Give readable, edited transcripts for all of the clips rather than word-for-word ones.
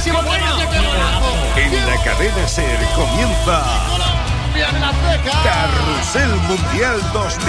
buenísimo. En la cadena SER comienza Carrusel Mundial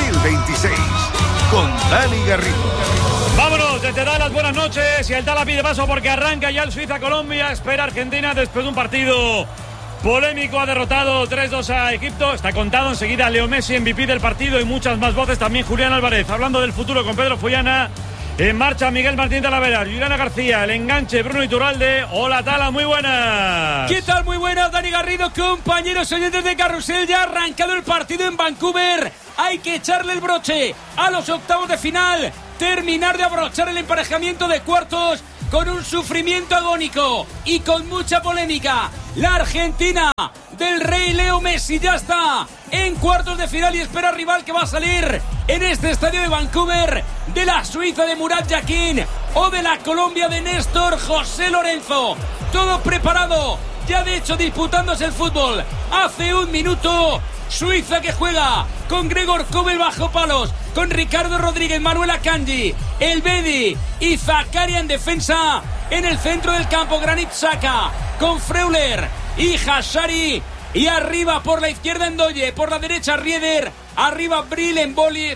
2026 con Dani Garrido. Vámonos, te da las buenas noches y el Tala pide paso porque arranca ya el Suiza-Colombia. Espera Argentina después de un partido polémico. Ha derrotado 3-2 a Egipto. Está contado enseguida Leo Messi, MVP del partido, y muchas más voces. También Julián Álvarez hablando del futuro con Pedro Follana. En marcha Miguel Martín Talavera, Juliana García, el enganche Bruno Iturralde. Hola Tala, muy buenas. ¿Qué tal? Muy buenas, Dani Garrido, compañeros oyentes de Carrusel. Ya ha arrancado el partido en Vancouver. Hay que echarle el broche a los octavos de final. Terminar de abrochar el emparejamiento de cuartos con un sufrimiento agónico y con mucha polémica. La Argentina del rey Leo Messi ya está en cuartos de final y espera rival que va a salir en este estadio de Vancouver, de la Suiza de Murat Yakin o de la Colombia de Néstor José Lorenzo. Todo preparado, ya de hecho disputándose el fútbol. Hace un minuto, Suiza que juega con Gregor Kobel bajo palos, con Ricardo Rodríguez, Manuel Akanji, El Bedi y Zakaria en defensa. En el centro del campo, Granit Xhaka con Freuler y Hashari. Y arriba por la izquierda Ndoye, por la derecha Rieder, arriba Bril en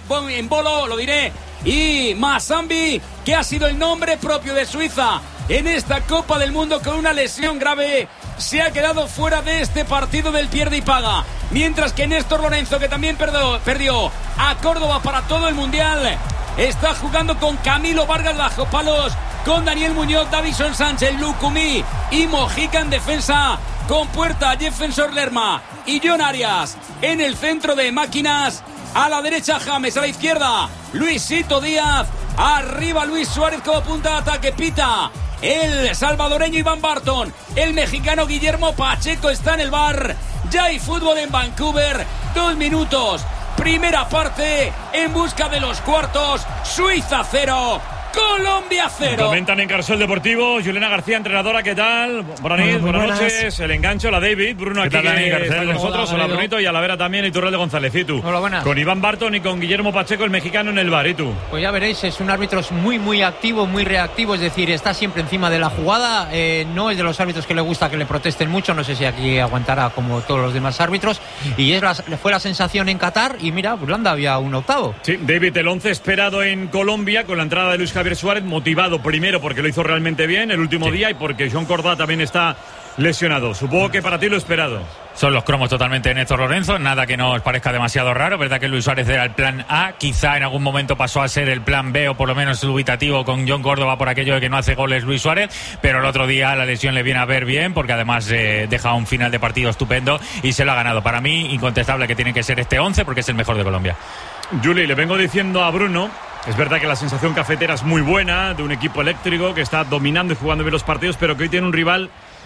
Bolo, lo diré, y Mazambi, que ha sido el nombre propio de Suiza en esta Copa del Mundo con una lesión grave. Se ha quedado fuera de este partido del pierde y paga. Mientras que Néstor Lorenzo, que también perdió a Córdoba para todo el Mundial, está jugando con Camilo Vargas bajo palos, con Daniel Muñoz, Davison Sánchez, Lucumí y Mojica en defensa, con Puerta, Jefferson Lerma y John Arias en el centro de máquinas. A la derecha James, a la izquierda Luisito Díaz, arriba Luis Suárez como punta de ataque. Pita el salvadoreño Iván Barton, el mexicano Guillermo Pacheco está en el bar. Ya hay fútbol en Vancouver, 2 minutos, primera parte, en busca de los cuartos. Suiza 0, Colombia 0. Comentan en Carrusel Deportivo, Juliana García, entrenadora, ¿qué tal? Buenas noches. El enganche, la David, Bruno aquí está con nosotros. Hola Brunito, y a la vera también Iturralde González. ¿Y tú? Hola, buenas. Con Iván Barton y con Guillermo Pacheco, el mexicano, en el bar. ¿Y tú? Pues ya veréis, es un árbitro muy activo, muy reactivo, es decir, está siempre encima de la jugada. No es de los árbitros que le gusta que le protesten mucho, no sé si aquí aguantará como todos los demás árbitros. Y fue la sensación en Qatar, y mira, Burlanda había un octavo. Sí, David, el 11 esperado en Colombia con la entrada de Luis Javier Suárez, motivado primero porque lo hizo realmente bien el último día y porque Joan Córdoba también está lesionado. Supongo que para ti lo esperado. Son los cromos totalmente de Néstor Lorenzo, nada que nos parezca demasiado raro. Verdad que Luis Suárez era el plan A, quizá en algún momento pasó a ser el plan B, o por lo menos dubitativo con Joan Córdoba por aquello de que no hace goles Luis Suárez, pero el otro día la lesión le viene a ver bien porque además deja un final de partido estupendo y se lo ha ganado. Para mí, incontestable que tiene que ser este 11 porque es el mejor de Colombia. Juli, le vengo diciendo a Bruno, es verdad que la sensación cafetera es muy buena, de un equipo eléctrico que está dominando y jugando bien los partidos, pero que hoy tiene un rival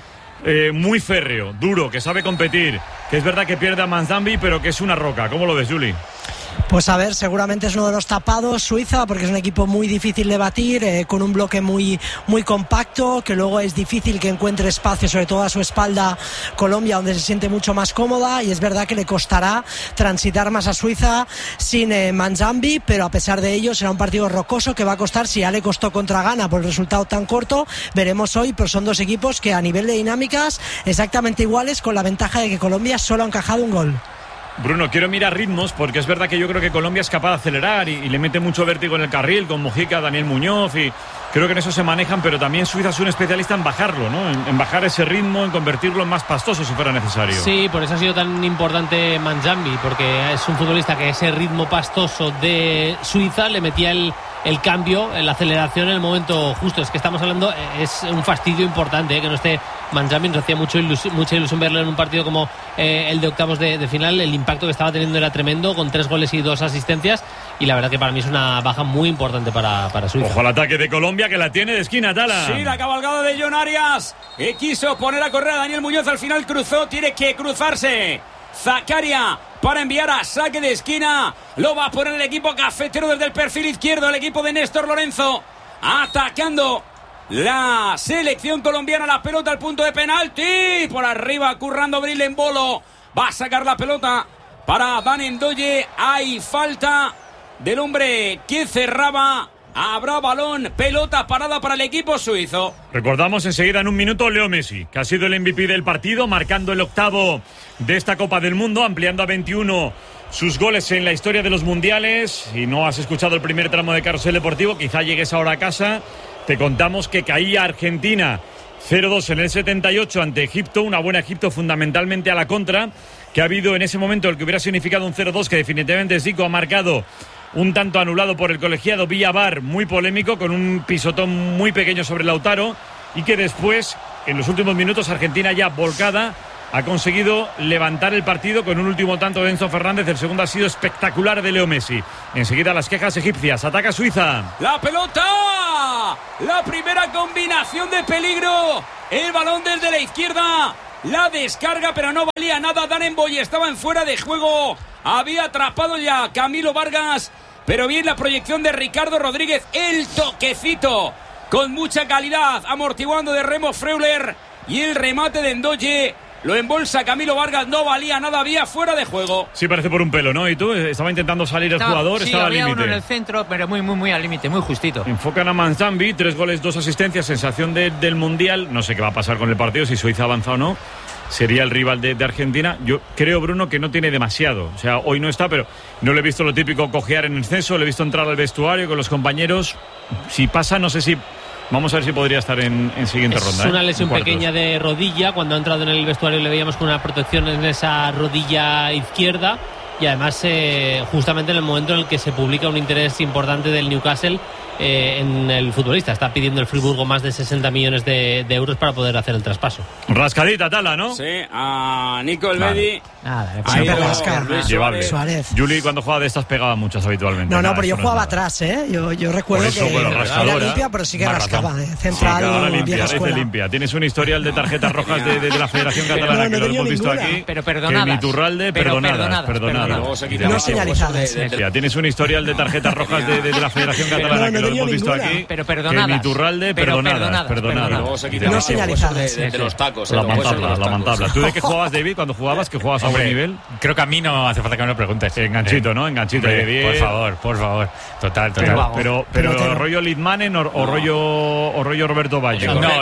muy férreo, duro, que sabe competir, que es verdad que pierde a Manzambi, pero que es una roca. ¿Cómo lo ves, Juli? Pues a ver, seguramente es uno de los tapados Suiza, porque es un equipo muy difícil de batir, con un bloque muy compacto, que luego es difícil que encuentre espacio, sobre todo a su espalda Colombia, donde se siente mucho más cómoda, y es verdad que le costará transitar más a Suiza sin Manzambi, pero a pesar de ello será un partido rocoso que va a costar. Si ya le costó contra Ghana por el resultado tan corto, veremos hoy, pero son dos equipos que a nivel de dinámicas exactamente iguales, con la ventaja de que Colombia solo ha encajado un gol. Bruno, quiero mirar ritmos porque es verdad que yo creo que Colombia es capaz de acelerar y le mete mucho vértigo en el carril con Mojica, Daniel Muñoz, y creo que en eso se manejan, pero también Suiza es un especialista en bajarlo, ¿no? En bajar ese ritmo, en convertirlo en más pastoso si fuera necesario. Sí, por eso ha sido tan importante Manzambi, porque es un futbolista que ese ritmo pastoso de Suiza le metía el cambio, la aceleración en el momento justo. Es que estamos hablando, es un fastidio importante que no esté Manzambi. Nos hacía mucha ilusión verlo en un partido como el de octavos de final. El impacto que estaba teniendo era tremendo, con 3 goles y 2 asistencias, y la verdad que para mí es una baja muy importante para Suiza. Ojo al ataque de Colombia, que la tiene de esquina, Tala. Sí, la cabalgada de John Arias, que quiso poner a correr a Daniel Muñoz, al final cruzó, tiene que cruzarse Zakaria para enviar a saque de esquina. Lo va a poner el equipo cafetero desde el perfil izquierdo, el equipo de Néstor Lorenzo, atacando la selección colombiana. La pelota al punto de penalti, por arriba currando Bril en Bolo, va a sacar la pelota para Dan Ndoye. Hay falta del hombre que cerraba Habrá balón, pelota parada para el equipo suizo. Recordamos enseguida en un minuto Leo Messi, que ha sido el MVP del partido, marcando el 8º de esta Copa del Mundo, ampliando a 21 sus goles en la historia de los mundiales. Y no has escuchado el primer tramo de Carrusel Deportivo, quizá llegues ahora a casa. Te contamos que caía Argentina 0-2 en el 78 ante Egipto, una buena Egipto fundamentalmente a la contra, que ha habido en ese momento el que hubiera significado un 0-2, que definitivamente Zico ha marcado un tanto anulado por el colegiado vía VAR, muy polémico, con un pisotón muy pequeño sobre Lautaro, y que después, en los últimos minutos, Argentina ya volcada ha conseguido levantar el partido con un último tanto de Enzo Fernández. El segundo ha sido espectacular de Leo Messi. Enseguida las quejas egipcias. Ataca Suiza. ¡La pelota! La primera combinación de peligro. El balón desde la izquierda. La descarga, pero no valía nada. Darenboy estaba en fuera de juego. Había atrapado ya Camilo Vargas. Pero bien la proyección de Ricardo Rodríguez. El toquecito con mucha calidad, amortiguando de Remo Freuler. Y el remate de Ndoye lo embolsa Camilo Vargas, no valía nada, había fuera de juego. Sí, parece por un pelo, ¿no? ¿Y tú? Estaba intentando salir el jugador, sí, estaba al límite. Había uno en el centro, pero muy al límite, muy justito. Enfocan a Manzambi, 3 goles, 2 asistencias, sensación del Mundial. No sé qué va a pasar con el partido, si Suiza avanza o no. Sería el rival de Argentina. Yo creo, Bruno, que no tiene demasiado. O sea, hoy no está, pero no le he visto lo típico cojear en exceso, le he visto entrar al vestuario con los compañeros. Si pasa, no sé si... Vamos a ver si podría estar en siguiente ronda. Es una lesión pequeña de rodilla. Cuando ha entrado en el vestuario le veíamos con una protección en esa rodilla izquierda. Y además, justamente en el momento en el que se publica un interés importante del Newcastle en el futbolista. Está pidiendo el Friburgo más de 60 millones de euros para poder hacer el traspaso. Rascadita, Tala, ¿no? Sí, a Nico Elvedi. Llevable. Suárez. Juli, cuando jugaba de estas, pegaba muchas habitualmente. No, pero yo jugaba atrás, ¿eh? Yo recuerdo eso, que era limpia, pero sí que rascaba. Central, limpia. Tienes un historial de tarjetas rojas de la Federación Catalana que lo hemos visto aquí. Pero perdonadas. Que Iturralde, perdonadas. No señalizadas. Tienes un historial de tarjetas rojas de la Federación Catalana que lo hemos visto aquí. Pero perdonadas. Que Iturralde, perdonadas. No señalizadas. De los tacos. La mantabla. ¿Tú de qué jugabas, David, cuando jugabas? ¿Que jugabas a buen nivel? Creo que a mí no hace falta que me lo preguntes. Enganchito, ¿no? Enganchito. Por favor. Total. Pero rollo Litmanen o rollo Roberto Baggio. No,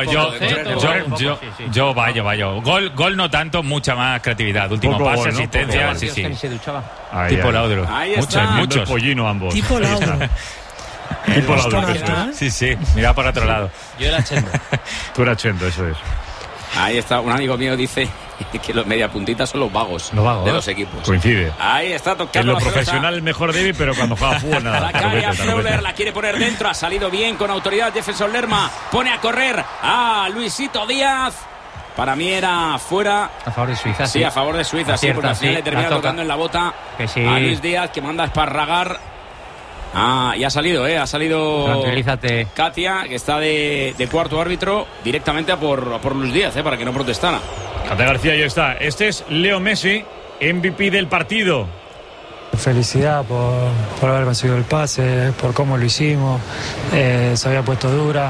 yo Baggio. Gol no tanto, mucha más creatividad. Último poco pase, gol, ¿no? asistencia, Poco sí. Se duchaba. Tipo Laudrup. Muchos. Pollino ambos. Tipo Laudrup. Tipo Laudrup. Sí. Mira para otro lado. Yo era Chendo. Tú eras Chendo, eso es. Ahí está, un amigo mío dice que los mediapuntitas son los vagos de los equipos. Coincide. Ahí está tocando en lo la profesional el mejor David, pero cuando juega fútbol nada. La cae a Freuler, la quiere poner dentro, ha salido bien con autoridad Jefferson Lerma, pone a correr a Luisito Díaz. Para mí era fuera. A favor de Suiza, sí. A favor de Suiza, acierta, sí, porque al final le termina tocando en la bota a Luis Díaz, que manda a esparragar. Y ha salido, Tranquilízate. Katia, que está de cuarto árbitro, directamente a por Luis Díaz, para que no protestara. Katia García ya está. Este es Leo Messi, MVP del partido. Felicidad por haber conseguido el pase, por cómo lo hicimos. Se había puesto dura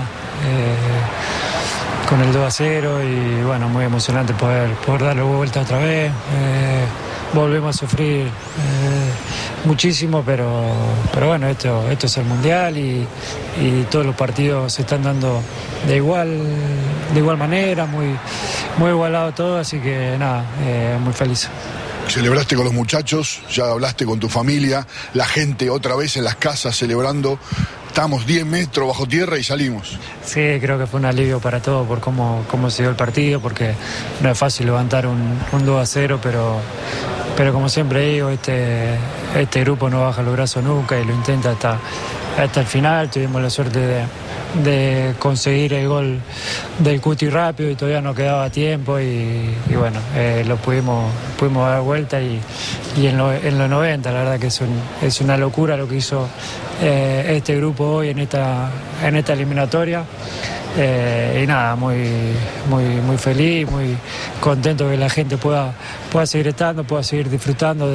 con el 2-0 y bueno, muy emocionante poder darle vuelta otra vez. Volvemos a sufrir muchísimo, pero bueno, esto es el Mundial y todos los partidos se están dando de igual manera, muy igualado todo, así que nada, muy feliz. Celebraste con los muchachos, ya hablaste con tu familia, la gente otra vez en las casas celebrando. Estamos 10 metros bajo tierra y salimos. Sí, creo que fue un alivio para todos por cómo se dio el partido, porque no es fácil levantar un 2-0, pero como siempre digo, este grupo no baja los brazos nunca y lo intenta hasta el final. Tuvimos la suerte de conseguir el gol del Cuti rápido y todavía no quedaba tiempo y bueno, lo pudimos dar vuelta y en los 90 la verdad que es una locura lo que hizo este grupo hoy en esta eliminatoria. Y nada, muy feliz, muy contento que la gente pueda seguir estando, pueda seguir disfrutando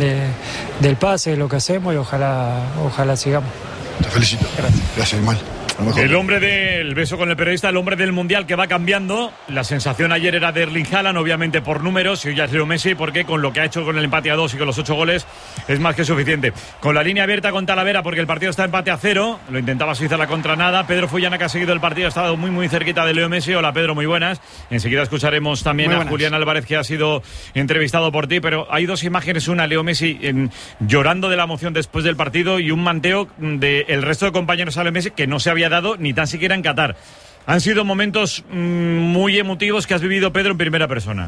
del pase, de lo que hacemos y ojalá sigamos. Te felicito. Gracias, Mal. El hombre del beso con el periodista, el hombre del Mundial que va cambiando. La sensación ayer era de Erling Haaland, obviamente por números, y hoy ya es Leo Messi, porque con lo que ha hecho con el empate a 2 y con los 8 goles es más que suficiente. Con la línea abierta con Talavera, porque el partido está empate a 0, lo intentaba Suiza la contra nada. Pedro Fullana, que ha seguido el partido, ha estado muy cerquita de Leo Messi. Hola Pedro, muy buenas. Enseguida escucharemos también a Julián Álvarez, que ha sido entrevistado por ti, pero hay dos imágenes, una Leo Messi llorando de la emoción después del partido y un manteo del resto de compañeros a Leo Messi que no se había dado ni tan siquiera en Qatar. Han sido momentos muy emotivos que has vivido, Pedro, en primera persona.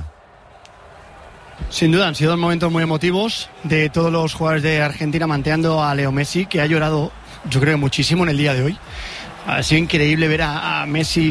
Sin duda, han sido momentos muy emotivos de todos los jugadores de Argentina manteando a Leo Messi, que ha llorado, yo creo, muchísimo en el día de hoy. Ha sido increíble ver a Messi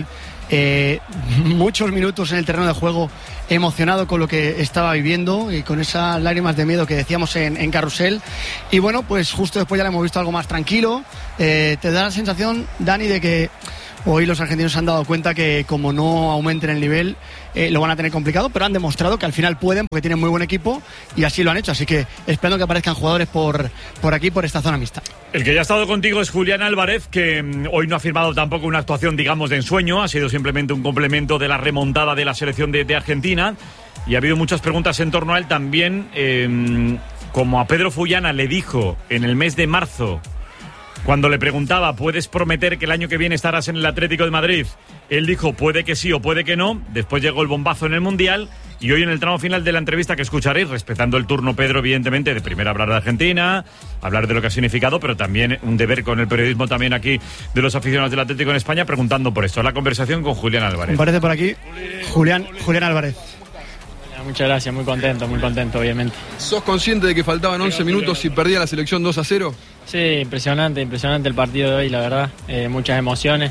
muchos minutos en el terreno de juego, emocionado con lo que estaba viviendo y con esas lágrimas de miedo que decíamos en Carrusel. Y bueno, pues justo después ya le hemos visto algo más tranquilo. Te da la sensación, Dani, de que hoy los argentinos se han dado cuenta que como no aumenten el nivel, lo van a tener complicado, pero han demostrado que al final pueden, porque tienen muy buen equipo y así lo han hecho. Así que esperando que aparezcan jugadores por aquí, por esta zona mixta. El que ya ha estado contigo es Julián Álvarez, que hoy no ha firmado tampoco una actuación, digamos, de ensueño. Ha sido simplemente un complemento de la remontada de la selección de Argentina. Y ha habido muchas preguntas en torno a él también. Como a Pedro Fullana le dijo en el mes de marzo, cuando le preguntaba, ¿puedes prometer que el año que viene estarás en el Atlético de Madrid? Él dijo, puede que sí o puede que no. Después llegó el bombazo en el Mundial. Y hoy en el tramo final de la entrevista que escucharéis, respetando el turno, Pedro, evidentemente, de primero hablar de Argentina, hablar de lo que ha significado, pero también un deber con el periodismo también aquí de los aficionados del Atlético en España, preguntando por esto. La conversación con Julián Álvarez. Me parece por aquí Julián Álvarez. Muchas gracias, muy contento, obviamente. ¿Sos consciente de que faltaban 11 minutos y perdía la selección 2-0? Sí, impresionante el partido de hoy, la verdad. Muchas emociones.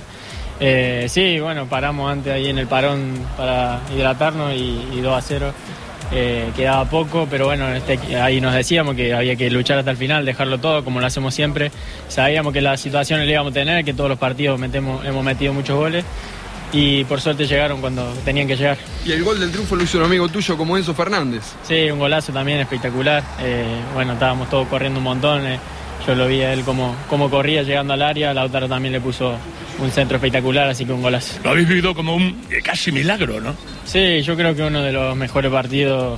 Sí, bueno, paramos antes ahí en el parón para hidratarnos y 2-0. Quedaba poco, pero bueno, ahí nos decíamos que había que luchar hasta el final, dejarlo todo como lo hacemos siempre. Sabíamos que las situaciones le íbamos a tener, que todos los partidos hemos metido muchos goles. Y por suerte llegaron cuando tenían que llegar. Y el gol del triunfo lo hizo un amigo tuyo como Enzo Fernández. Sí, un golazo también espectacular. Bueno, estábamos todos corriendo un montón. Yo lo vi a él cómo corría llegando al área. Lautaro también le puso un centro espectacular, así que un golazo. Lo habéis vivido como un casi milagro, ¿no? Sí, yo creo que uno de los mejores partidos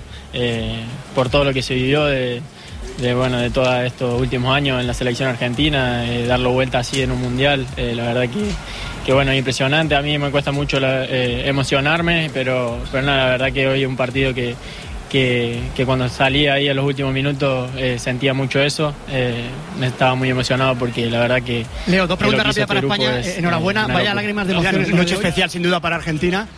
por todo lo que se vivió de todos estos últimos años en la selección argentina, darlo vuelta así en un mundial, la verdad que bueno, es impresionante. A mí me cuesta mucho emocionarme, pero nada, la verdad que hoy es un partido que cuando salí ahí en los últimos minutos sentía mucho eso. Estaba muy emocionado porque la verdad que... Leo, dos preguntas rápidas para España. Enhorabuena, vaya lágrimas de emoción. Noche especial sin duda para Argentina.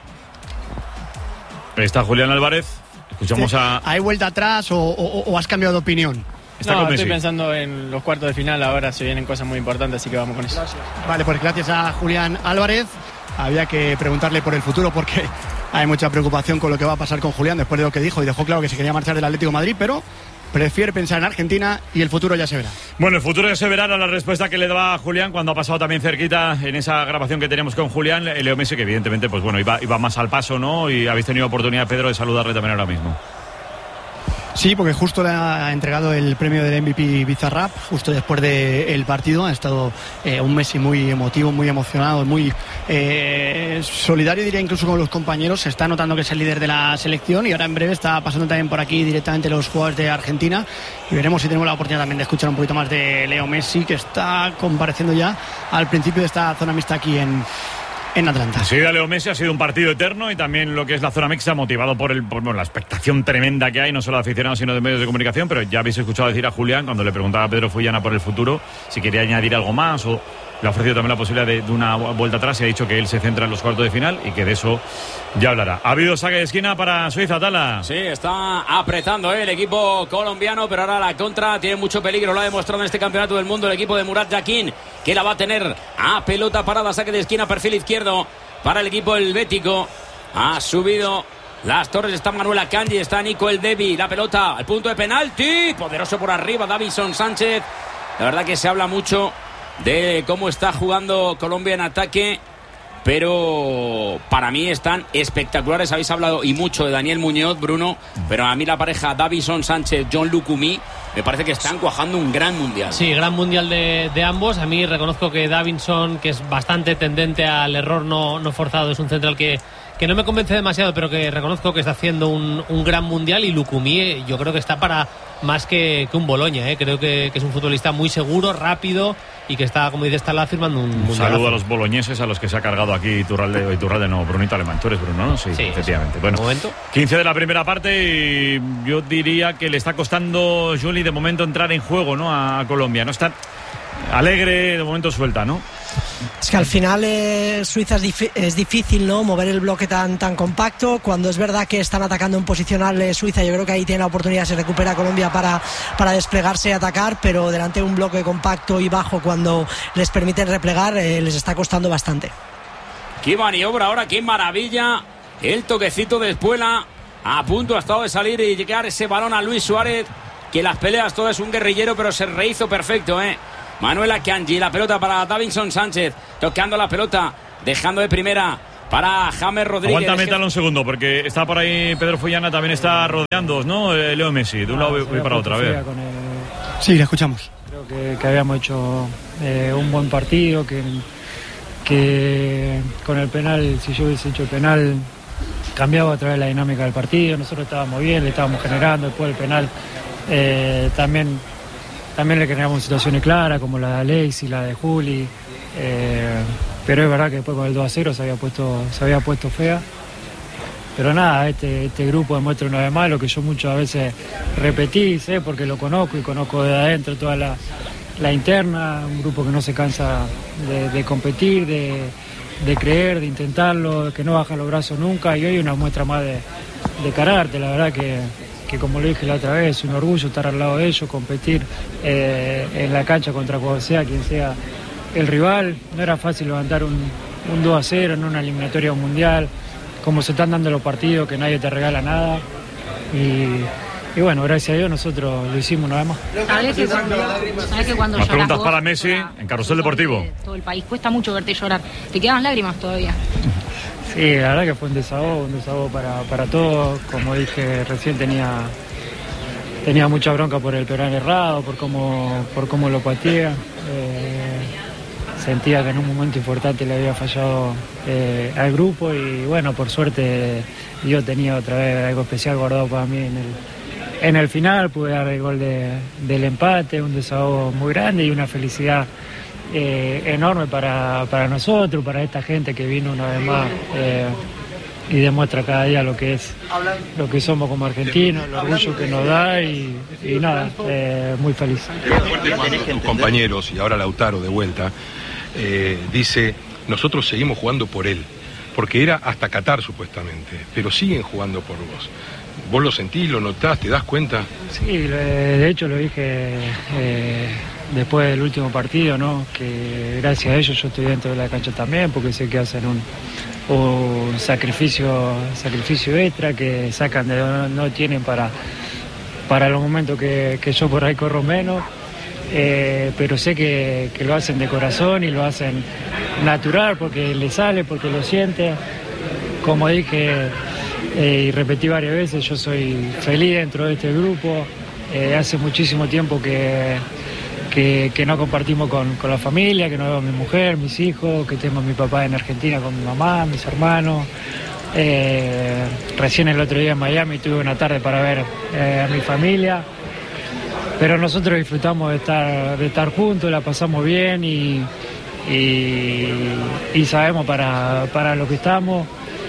Ahí está Julián Álvarez. Escuchamos a... ¿Hay vuelta atrás o has cambiado de opinión? No, estoy pensando en los cuartos de final. Ahora se vienen cosas muy importantes, así que vamos con eso. Gracias. Vale, pues gracias a Julián Álvarez. Había que preguntarle por el futuro porque hay mucha preocupación con lo que va a pasar con Julián después de lo que dijo, y dejó claro que se quería marchar del Atlético de Madrid, pero prefiere pensar en Argentina y el futuro ya se verá. Bueno, el futuro ya se verá. La respuesta que le daba a Julián cuando ha pasado también cerquita en esa grabación que tenemos con Julián, Leo Messi, que evidentemente pues bueno, iba más al paso, ¿no? Y habéis tenido oportunidad, Pedro, de saludarle también ahora mismo. Sí, porque justo le ha entregado el premio del MVP Bizarrap, justo después del partido. Ha estado un Messi muy emotivo, muy emocionado, muy solidario, diría, incluso con los compañeros. Se está notando que es el líder de la selección y ahora en breve está pasando también por aquí directamente los jugadores de Argentina. Y veremos si tenemos la oportunidad también de escuchar un poquito más de Leo Messi, que está compareciendo ya al principio de esta zona mixta aquí en Atlanta. Sí, Leo Messi ha sido un partido eterno y también lo que es la zona mixta, motivado por la expectación tremenda que hay, no solo de aficionados sino de medios de comunicación. Pero ya habéis escuchado decir a Julián, cuando le preguntaba a Pedro Fullana por el futuro, si quería añadir algo más, o le ha ofrecido también la posibilidad de una vuelta atrás, y ha dicho que él se centra en los cuartos de final y que de eso ya hablará. Ha habido saque de esquina para Suiza, Tala. Sí, está apretando el equipo colombiano, pero ahora la contra tiene mucho peligro. Lo ha demostrado en este campeonato del mundo el equipo de Murat Yakin, que la va a tener a pelota parada. Saque de esquina, perfil izquierdo para el equipo helvético. Ha subido las torres, está Manuel Akanji, está Nico El Devi. La pelota al punto de penalti, poderoso por arriba Davison Sánchez. La verdad que se habla mucho de cómo está jugando Colombia en ataque. pero para mí están espectaculares. Habéis hablado y mucho de Daniel Muñoz, Bruno, pero a mí la pareja Davinson Sánchez, John Lucumí, me parece que están cuajando un gran mundial. Sí, gran mundial de ambos. A mí reconozco que Davinson, que es bastante tendente al error no forzado, es un central que no me convence demasiado, pero que reconozco que está haciendo un gran mundial. Y Lucumí yo creo que está para más que un Boloña, ¿eh? Creo que es un futbolista muy seguro, rápido, y que está, como dice, está firmando un mundial. Saludo a los boloñeses, a los que se ha cargado aquí Iturralde no, Brunito Alemán. Tú eres Bruno, ¿no? Sí, efectivamente. Bueno, 15 de la primera parte y yo diría que le está costando, Juli, de momento entrar en juego, ¿no? A Colombia. No está alegre, de momento suelta, ¿no? Es que al final Suiza es difícil, ¿no? Mover el bloque tan compacto. Cuando es verdad que están atacando en posicional Suiza, yo creo que ahí tiene la oportunidad, se recupera Colombia para desplegarse y atacar, pero delante de un bloque compacto y bajo, cuando les permiten replegar, les está costando bastante. Qué maniobra ahora, qué maravilla. El toquecito de Espuela, a punto ha estado de salir y llegar ese balón a Luis Suárez, que las peleas todo es un guerrillero, pero se rehizo perfecto, Manuel Akanji, la pelota para Davinson Sánchez, tocando la pelota, dejando de primera para James Rodríguez. Aguántame tal un segundo, porque está por ahí Pedro Follana, también está rodeando, ¿no? Leo Messi, de un lado voy para otra vez. Sí, le escuchamos. Creo que habíamos hecho un buen partido, que con el penal, si yo hubiese hecho el penal, cambiaba otra vez la dinámica del partido. Nosotros estábamos bien, le estábamos generando, después del penal también le generamos situaciones claras, como la de Alexis, la de Juli, pero es verdad que después con el 2-0 se había puesto fea. Pero nada, este grupo demuestra una vez más lo que yo muchas veces repetí, sé porque lo conozco y conozco de adentro toda la interna, un grupo que no se cansa de competir, de creer, de intentarlo, que no baja los brazos nunca, y hoy una muestra más de carácter. La verdad que como le dije la otra vez, es un orgullo estar al lado de ellos, competir en la cancha contra quien sea el rival. No era fácil levantar un 2-0 en una eliminatoria mundial, como se están dando los partidos, que nadie te regala nada, y bueno, gracias a Dios nosotros lo hicimos una vez más. ¿Sabés que cuando Más preguntas vos, para Messi en Carrusel Deportivo. Todo el país, cuesta mucho verte llorar, te quedan lágrimas todavía. Sí, la verdad que fue un desahogo para todos. Como dije recién, tenía mucha bronca por el penal errado, por cómo lo pateé. Sentía que en un momento importante le había fallado al grupo, y bueno, por suerte yo tenía otra vez algo especial guardado para mí en el final. Pude dar el gol del empate, un desahogo muy grande y una felicidad enorme para nosotros, para esta gente que vino una vez más y demuestra cada día lo que somos como argentinos, el orgullo que nos da, y nada, muy feliz. Tus compañeros, y ahora Lautaro de vuelta, dice: nosotros seguimos jugando por él, porque era hasta Qatar supuestamente, pero siguen jugando por vos. ¿Vos lo sentís, lo notás, te das cuenta? Sí, de hecho lo dije después del último partido, ¿no? Que gracias a ellos yo estoy dentro de la cancha también, porque sé que hacen un sacrificio extra, que sacan de donde no tienen para los momentos que yo por ahí corro menos, pero sé que lo hacen de corazón y lo hacen natural, porque les sale, porque lo sienten. Como dije y repetí varias veces, yo soy feliz dentro de este grupo. Hace muchísimo tiempo que no compartimos con la familia, que no veo a mi mujer, mis hijos, que tengo a mi papá en Argentina con mi mamá, mis hermanos. Recién el otro día en Miami tuve una tarde para ver a mi familia, pero nosotros disfrutamos de estar juntos, la pasamos bien y sabemos para lo que estamos.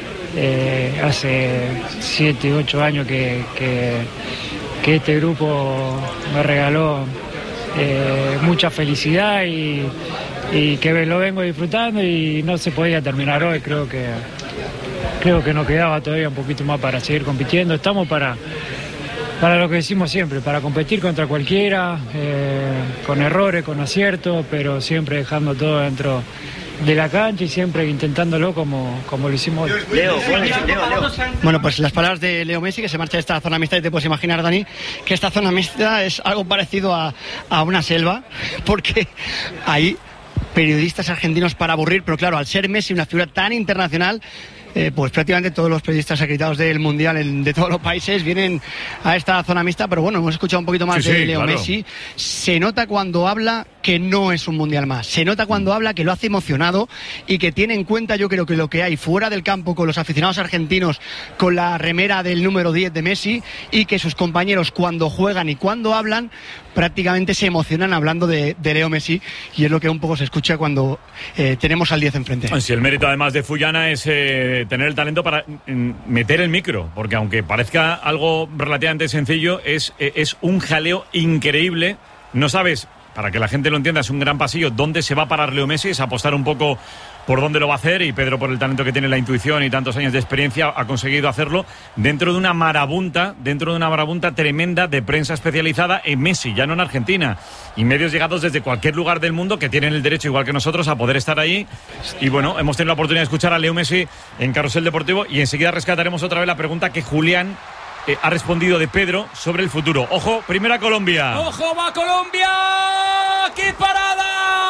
Hace 7, 8 años que este grupo me regaló mucha felicidad y que lo vengo disfrutando, y no se podía terminar hoy. Creo que nos quedaba todavía un poquito más para seguir compitiendo. Estamos para lo que decimos siempre, para competir contra cualquiera, con errores, con aciertos, pero siempre dejando todo dentro de la cancha y siempre intentándolo como lo hicimos hoy. Leo. Bueno, pues las palabras de Leo Messi, que se marcha de esta zona mixta, y te puedes imaginar, Dani, que esta zona mixta es algo parecido a una selva, porque ahí periodistas argentinos para aburrir, pero claro, al ser Messi una figura tan internacional, pues prácticamente todos los periodistas acreditados del Mundial de todos los países vienen a esta zona mixta, pero bueno, hemos escuchado un poquito más de Leo Messi. Se nota cuando habla que no es un Mundial más, se nota cuando habla que lo hace emocionado y que tiene en cuenta, yo creo que lo que hay fuera del campo con los aficionados argentinos, con la remera del número 10 de Messi, y que sus compañeros cuando juegan y cuando hablan prácticamente se emocionan hablando de Leo Messi, y es lo que un poco se escucha cuando tenemos al 10 enfrente. Sí, el mérito además de Fullana es tener el talento para meter el micro, porque aunque parezca algo relativamente sencillo, es un jaleo increíble. No sabes, para que la gente lo entienda, es un gran pasillo. ¿Dónde se va a parar Leo Messi? Es apostar un poco por dónde lo va a hacer, y Pedro, por el talento que tiene, la intuición y tantos años de experiencia, ha conseguido hacerlo dentro de una marabunta tremenda de prensa especializada en Messi, ya no en Argentina, y medios llegados desde cualquier lugar del mundo que tienen el derecho, igual que nosotros, a poder estar ahí. Y bueno, hemos tenido la oportunidad de escuchar a Leo Messi en Carrusel Deportivo, y enseguida rescataremos otra vez la pregunta que Julián ha respondido de Pedro sobre el futuro. Ojo, primera Colombia. ¡Ojo, va Colombia! ¡Qué parada!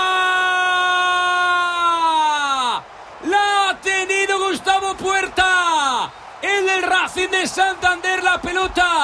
¡La ha tenido Gustavo Puerta! El del Racing de Santander, la pelota